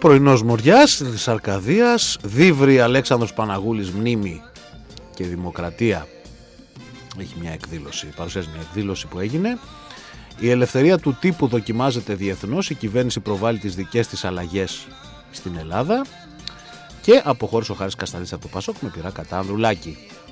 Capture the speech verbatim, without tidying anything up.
Πρωινός Μοριάς της Αρκαδίας, Δίβρη Αλέξανδρος Παναγούλης, Μνήμη και Δημοκρατία. Έχει μια εκδήλωση, παρουσιάζει μια εκδήλωση που έγινε. Η ελευθερία του τύπου δοκιμάζεται διεθνώς, η κυβέρνηση προβάλλει τις δικές της αλλαγές στην Ελλάδα. Και αποχώρησε ο Χάρης Καστανίδης από το Πασόκ με πειρά κατά Ανδρουλάκη.